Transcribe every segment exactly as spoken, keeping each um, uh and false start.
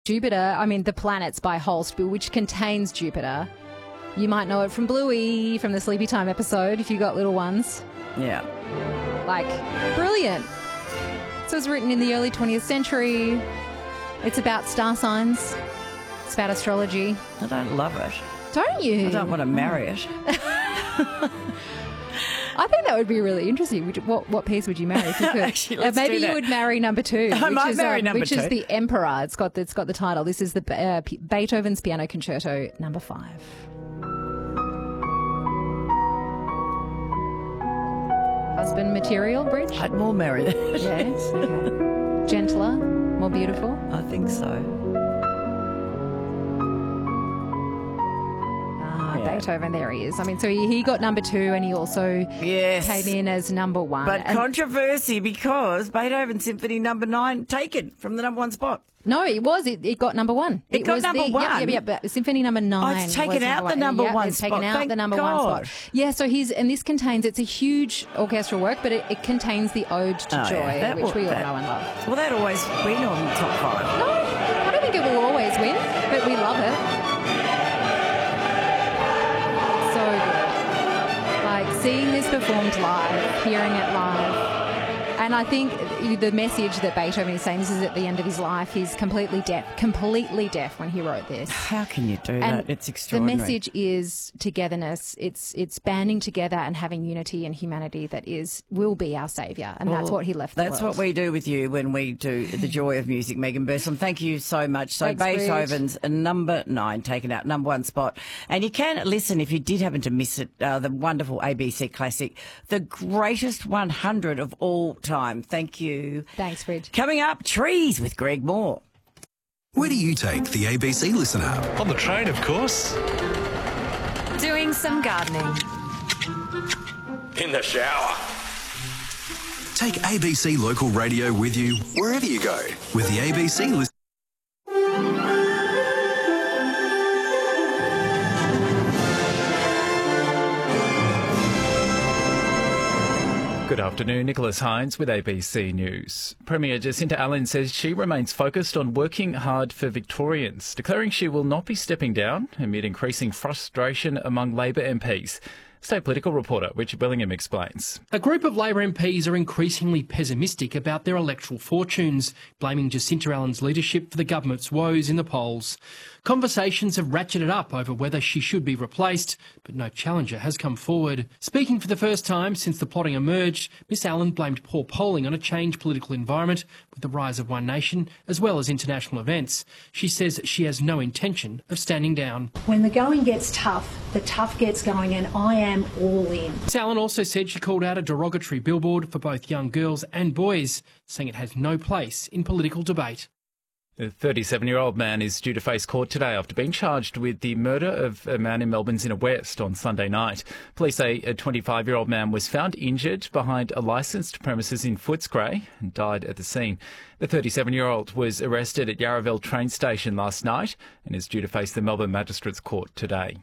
Jupiter, I mean the planets by Holst, which contains Jupiter. You might know it from Bluey, from the Sleepy Time episode, if you got little ones. Yeah. Like, brilliant. So it was written in the early twentieth century. It's about star signs. It's about astrology. I don't love it. Don't you? I don't want to marry it. I think that would be really interesting. Would you, what what piece would you marry if you could? Actually, uh, let's maybe do you that. would marry number two. I which might is, marry uh, number which two. is the Emperor. It's got it's got the title. This is the uh, P- Beethoven's Piano Concerto number five. Husband material, Bridge? I'd more marry that. Yes. Okay. Gentler, more beautiful. I think so. Ah, Yeah. Beethoven, there he is. I mean, so he, he got number two and he also Yes. came in as number one. But And- controversy because Beethoven Symphony number nine taken from the number one spot. No, it was. It, it got number one. It got was number the, one? Yeah, yeah, yeah, but Symphony number nine. Oh, it's taken was out the number yeah, one it's taken spot. out Thank the number God. one spot. Yeah, so he's, and this contains, it's a huge orchestral work, but it, it contains the Ode to Oh, Joy, yeah, that which will- we all that- know and love. Will that always win on the top five? No, I don't think it will always win, but we love it. So good. Like, seeing this performed live, hearing it live. And I think the message that Beethoven is saying, this is at the end of his life, he's completely deaf, completely deaf when he wrote this. How can you do And that? It's extraordinary. the message is togetherness. It's it's banding together and having unity and humanity that is will be our saviour, and that's Well, what he left the That's world. what we do with you when we do The Joy of Music, Megan Burslem. Thank you so much. So Thanks, Bridge. Beethoven's number nine, taken out number one spot. And you can listen, if you did happen to miss it, uh, the wonderful A B C classic, the greatest one hundred of all time. Thank you. Thanks, Fridge. Coming up, Trees with Greg Moore. Where do you take the A B C Listen app? On the train, of course. Doing some gardening. In the shower. Take A B C Local Radio with you wherever you go with the A B C Listen. Good afternoon, Nicholas Hines with A B C News. Premier Jacinta Allen says she remains focused on working hard for Victorians, declaring she will not be stepping down amid increasing frustration among Labor M Ps. State political reporter Richard Bellingham explains. A group of Labor M Ps are increasingly pessimistic about their electoral fortunes, blaming Jacinta Allen's leadership for the government's woes in the polls. Conversations have ratcheted up over whether she should be replaced, but no challenger has come forward. Speaking for the first time since the plotting emerged, Miss Allen blamed poor polling on a changed political environment with the rise of One Nation, as well as international events. She says she has no intention of standing down. When the going gets tough, the tough gets going, and I am all in. Miss Allen also said she called out a derogatory billboard for both young girls and boys, saying it has no place in political debate. A thirty-seven-year-old man is due to face court today after being charged with the murder of a man in Melbourne's Inner West on Sunday night. Police say a twenty-five-year-old man was found injured behind a licensed premises in Footscray and died at the scene. The thirty-seven-year-old was arrested at Yarraville train station last night and is due to face the Melbourne Magistrates Court today.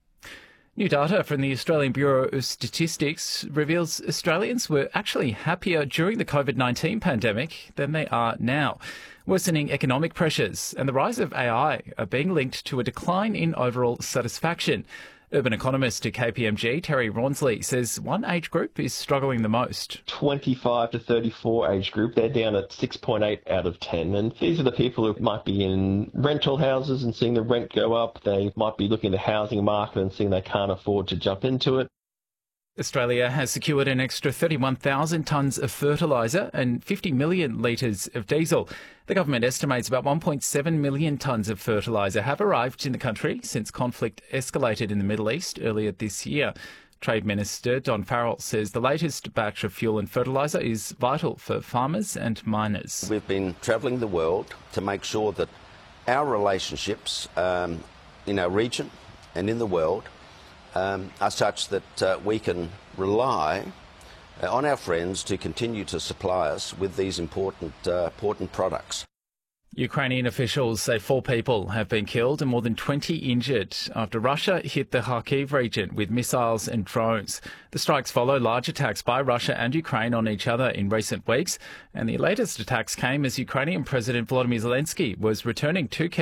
New data from the Australian Bureau of Statistics reveals Australians were actually happier during the COVID nineteen pandemic than they are now. Worsening economic pressures and the rise of A I are being linked to a decline in overall satisfaction. Urban economist to K P M G, Terry Rawnsley, says one age group is struggling the most. twenty-five to thirty-four age group, they're down at six point eight out of ten. And these are the people who might be in rental houses and seeing the rent go up. They might be looking at the housing market and seeing they can't afford to jump into it. Australia has secured an extra thirty-one thousand tonnes of fertiliser and fifty million litres of diesel. The government estimates about one point seven million tonnes of fertiliser have arrived in the country since conflict escalated in the Middle East earlier this year. Trade Minister Don Farrell says the latest batch of fuel and fertiliser is vital for farmers and miners. We've been travelling the world to make sure that our relationships um, in our region and in the world Um, are such that uh, we can rely uh, on our friends to continue to supply us with these important, uh, important products. Ukrainian officials say four people have been killed and more than twenty injured after Russia hit the Kharkiv region with missiles and drones. The strikes follow large attacks by Russia and Ukraine on each other in recent weeks, and the latest attacks came as Ukrainian President Volodymyr Zelensky was returning to Kyiv